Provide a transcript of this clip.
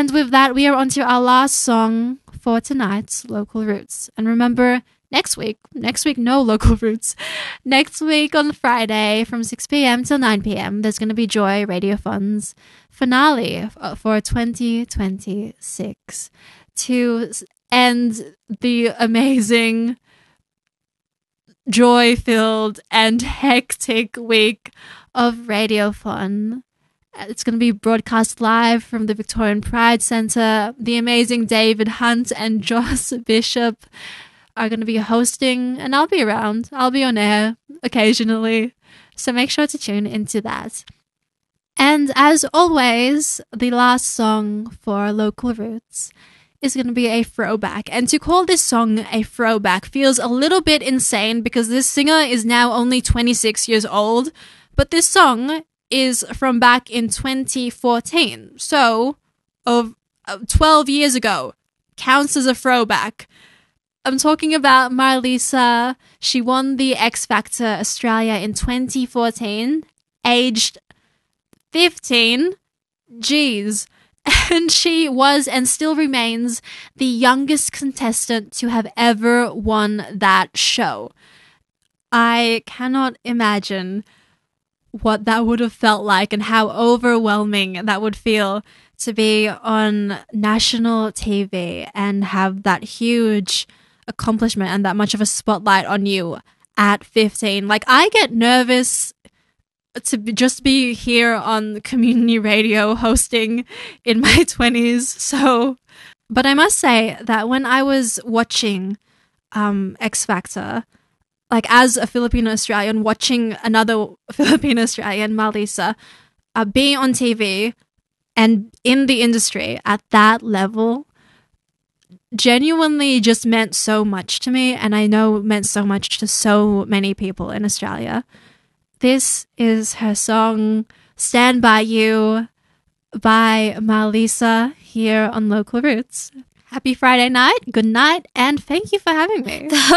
And with that, we are on to our last song for tonight's Local Roots. And remember, next week, no Local Roots. Next week on Friday from 6 p.m. till 9 p.m., there's going to be Joy Radio Fun's finale for 2026 to end the amazing, joy-filled and hectic week of Radio Fun. It's going to be broadcast live from the Victorian Pride Centre. The amazing David Hunt and Joss Bishop are going to be hosting, and I'll be around. I'll be on air occasionally, so make sure to tune into that. And as always, the last song for Local Roots is going to be a throwback. And to call this song a throwback feels a little bit insane because this singer is now only 26 years old, but this song is from back in 2014. So, 12 years ago, counts as a throwback. I'm talking about Marlisa. She won the X Factor Australia in 2014, aged 15. Jeez. And she was and still remains the youngest contestant to have ever won that show. I cannot imagine what that would have felt like and how overwhelming that would feel to be on national TV and have that huge accomplishment and that much of a spotlight on you at 15. Like, I get nervous to just be here on community radio hosting in my 20s. So, but I must say that when I was watching X Factor, like as a Filipino Australian watching another Filipino Australian, Marlisa, being on TV and in the industry at that level genuinely just meant so much to me, and I know meant so much to so many people in Australia. This is her song, Stand By You, by Marlisa, here on Local Roots. Happy Friday night, good night, and thank you for having me.